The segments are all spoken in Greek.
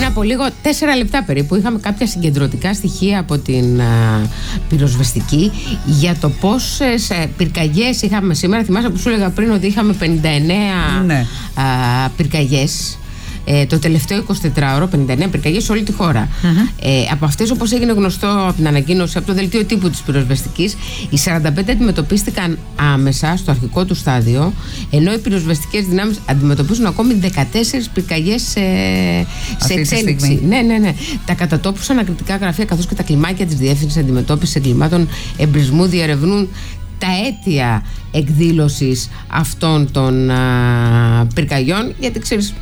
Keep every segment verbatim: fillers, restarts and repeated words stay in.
από λίγο, τέσσερα λεπτά περίπου, είχαμε κάποια συγκεντρωτικά στοιχεία από την α, πυροσβεστική για το πόσες πυρκαγιές είχαμε σήμερα. Θυμάσαι που σου έλεγα πριν ότι είχαμε πενήντα εννέα ναι. α, πυρκαγιές. Ε, το τελευταίο εικοσιτετράωρο, πενήντα εννέα πυρκαγιές σε όλη τη χώρα. Mm-hmm. Ε, από αυτές, όπως έγινε γνωστό από την ανακοίνωση, από το δελτίο τύπου της πυροσβεστικής, οι σαράντα πέντε αντιμετωπίστηκαν άμεσα στο αρχικό του στάδιο, ενώ οι πυροσβεστικές δυνάμεις αντιμετωπίζουν ακόμη δεκατέσσερις πυρκαγιές σε, σε εξέλιξη. Ναι, ναι, ναι. Τα κατατόπους ανακριτικά γραφεία καθώς και τα κλιμάκια της Διεύθυνσης Αντιμετώπισης Εγκλημάτων Εμπρισμού διερευνούν τα αίτια εκδήλωσης αυτών των α, πυρκαγιών, γιατί ξέρεις,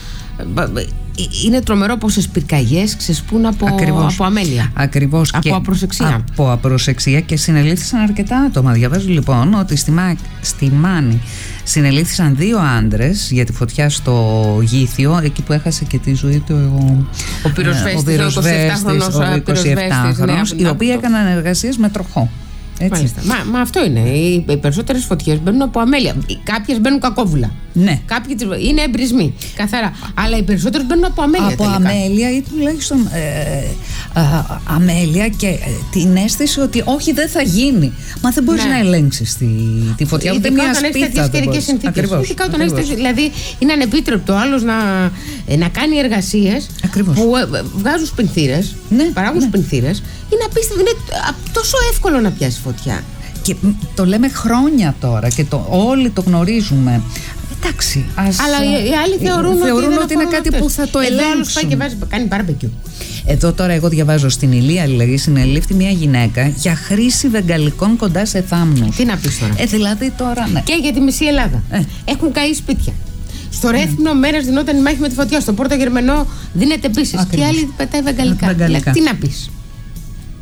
είναι τρομερό πόσες πυρκαγιές ξεσπούν από, από αμέλεια. Ακριβώς. Από απροσεξία. Από απροσεξία και συνελήφθησαν αρκετά άτομα. Διαβάζω λοιπόν ότι στη, Μα... στη Μάνη συνελήφθησαν δύο άντρες για τη φωτιά στο Γήθιο, εκεί που έχασε και τη ζωή του ο πυροσβέστης, ο είκοσι επτά χρονος, οι οποίοι έκαναν εργασίες με τροχό. Έτσι. Μα, μα αυτό είναι. Οι, οι περισσότερες φωτιές μπαίνουν από αμέλεια. Κάποιες μπαίνουν κακόβουλα. Ναι. Κάποιες είναι εμπρισμοί. Καθαρά. Αλλά οι περισσότερες μπαίνουν από αμέλεια. Από τελικά. αμέλεια ή τουλάχιστον ε, ε, α, αμέλεια και ε, την αίσθηση ότι όχι, δεν θα γίνει. Μα δεν μπορείς ναι. να ελέγξεις τη, τη φωτιά. Ούτε μια σπίθα. Ειδικά όταν έχεις. Δηλαδή είναι ανεπίτρεπτο άλλος να, να κάνει εργασίες που βγάζουν σπινθήρες, ναι, παράγουν ναι. σπινθήρες. Είναι απίστευτο. Είναι τόσο εύκολο να πιάσει φωτιά. Και το λέμε χρόνια τώρα και το, όλοι το γνωρίζουμε. Εντάξει. Ας, αλλά οι, οι άλλοι θεωρούν, θεωρούν ότι, ότι είναι κάτι αυτές. που θα το ελέγξουν. Εδώ άλλος πάει και βάζει, κάνει μπάρμπεκιου. Εδώ τώρα εγώ διαβάζω στην Ηλία, δηλαδή συνελήφθη μια γυναίκα για χρήση βεγγαλικών κοντά σε θάμνους. Τι να πεις τώρα. Ε, δηλαδή τώρα ναι. Και για τη μισή Ελλάδα. Ε. Έχουν καεί σπίτια. Στο Ρέθυμνο mm. μέρες δινόταν η μάχη με τη φωτιά. Στο Πόρτο Γερμανό δίνεται επίσης. Και οι άλλοι πετάει βεγγαλικά. βεγγαλικά. Τι να πεις.